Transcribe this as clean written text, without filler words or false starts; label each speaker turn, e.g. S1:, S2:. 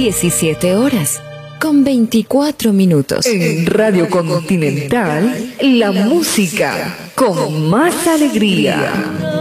S1: 17 horas con 24 minutos.
S2: En Radio Continental, la música con más alegría.